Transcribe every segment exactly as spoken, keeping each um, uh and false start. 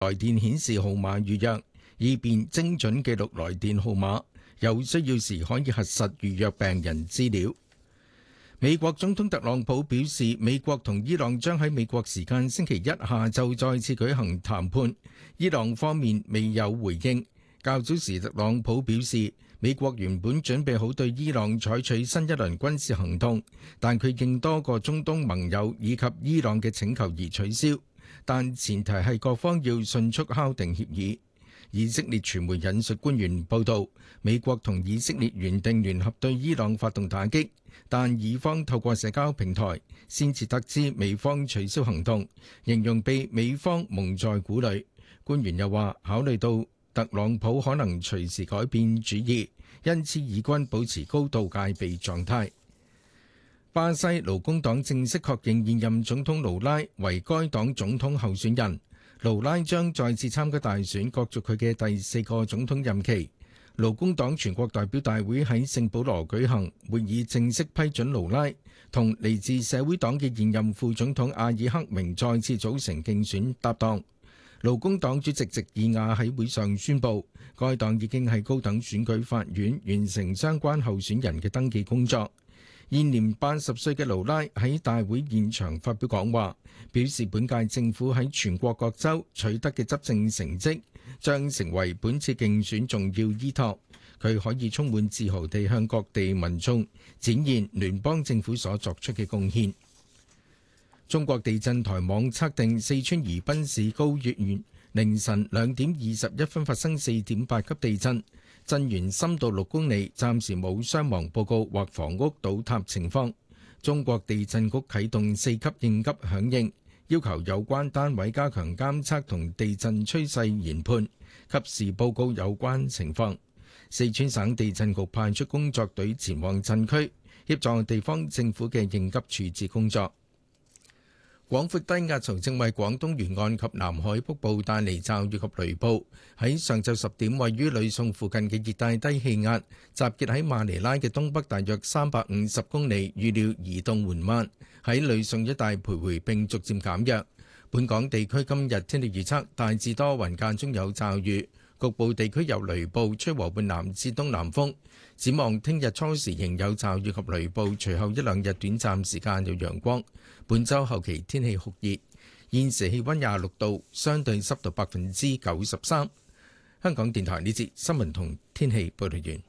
來電顯示號碼預約，以便精準記錄來電號碼。有需要時可以核實預約病人資料。美國總統特朗普表示，美國同伊朗將喺美國時間星期一下晝再次舉行談判，伊朗方面未有回應。較早時，特朗普表示，美國原本準備好對伊朗採取新一輪軍事行動，但佢應多個中東盟友以及伊朗嘅請求而取消，但前提係各方要迅速敲定協議。以色列傳媒引述官員報道，美國同以色列原定聯合對伊朗發動打擊，但以方透過社交平台先至得知美方取消行動，形容被美方蒙在鼓裏。官員又話，考慮到特朗普可能隨時改變主意，因此以軍保持高度戒備狀態。巴西勞工黨正式確認現任總統盧拉為該黨總統候選人。盧拉將再次參加大選，角逐佢嘅第四個總統任期。勞工黨全國代表大會喺聖保羅舉行會議，正式批准盧拉同嚟自社會黨嘅現任副總統阿爾克明再次組成競選搭檔。勞工黨主席席爾亞喺會上宣布，該黨已經喺高等選舉法院完成相關候選人嘅登記工作。現年八十歲嘅盧拉喺大會現場發表講話，表示本屆政府喺全國各州取得嘅執政成績將成為本次競選重要依託。佢可以充滿自豪地向各地民眾展現聯邦政府所作出嘅貢獻。中國地震台網測定，四川宜賓市高月縣凌晨兩點二十一分發生四點八級地震。震源深度六公里，暫時冇傷亡報告或房屋倒塌情況。中國地震局啟動四級應急響應，要求有關單位加強監測同地震趨勢研判，及時報告有關情況。四川省地震局派出工作隊前往震區，協助地方政府嘅應急處置工作。廣闊低壓槽正為廣東沿岸及南海北部帶嚟驟雨及雷暴。喺上晝十點，位於呂宋附近嘅熱帶低氣壓集結喺馬尼拉嘅東北大約三百五十公里，預料移動緩慢，喺呂宋一帶徘徊並逐漸減弱。本港地區今日天氣預測，大致多雲間中有驟雨，局部地區有雷暴，吹和緩南至東南風。展望聽日初時仍有驟雨及雷暴，隨後一兩日短暫時間有陽光。本週後期天氣酷熱，現時氣溫廿六度，相對濕度百分之九十三。香港電台呢節新聞同天氣報道完。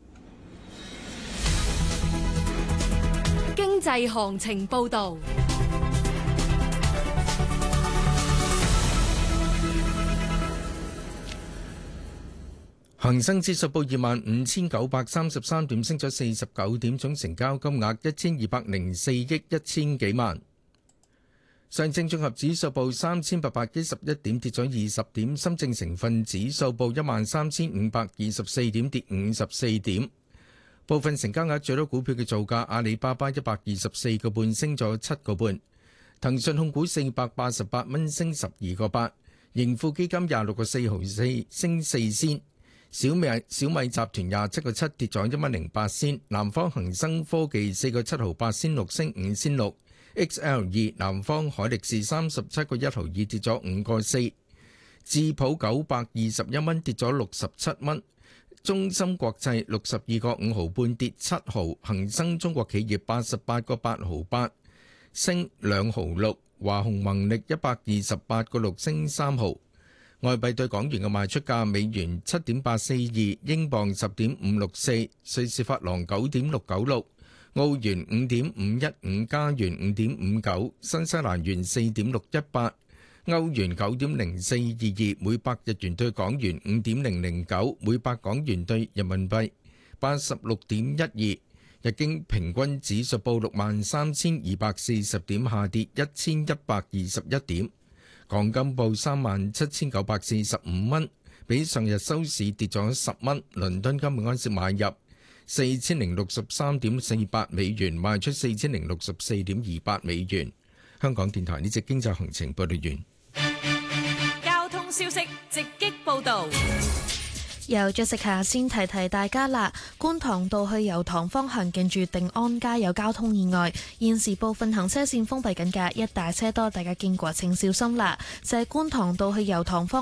經濟行情報道。 恒生指數報二萬五千九百三十三點，升咗四十九點，總成交金額一千二百零四億一千幾萬。上證綜合指數報三千八百一十一點，跌咗二十點。深證成分指數報一萬三千五百二十四點，跌五十四點。部分成交額最多股票嘅造價，阿里巴巴一百二十四個半，升咗七個半。騰訊控股四百八十八蚊，升十二個八。盈富基金廿六個四毫四，升四仙。小米小米集團廿七個七，跌咗一蚊零八仙。南方恒生科技四個七毫八仙六，升五仙六。X L 二南方海力士三十七個一毫二，跌咗五個四。智普九百二十一蚊，跌咗六十七蚊。中芯國際六十二個五毫半，跌七毫。恒生中國企業八十八個八毫八，升兩毫六。華虹宏力一百二十八個六，升三毫。外幣對港元嘅賣出價：美元七點八四二，英鎊十點五六四，瑞士法郎九點六九六，澳元五點五一五，加元五點五九，新西蘭元四點六一八，歐元九點零四二二，每百日元對港元五點零零九，每百港元對人民幣八十六點一二。日經平均指數報六萬三千二百四十點，下跌一千一百二十一點。港金報三萬七千九百四十五蚊，比上日收市跌咗十蚊。倫敦金每盎司買入四千零六十三點四八美元，賣出四千零六十四點二八美元。香港電台呢隻經濟行情報道完。 交通消息直擊報道。 由Jessica先提提大家啦，觀塘道去油塘方向近住定安街有交通意外，現時部分行車線封閉緊㗎，一大車多，大家經過請小心啦。就係觀塘道去油塘方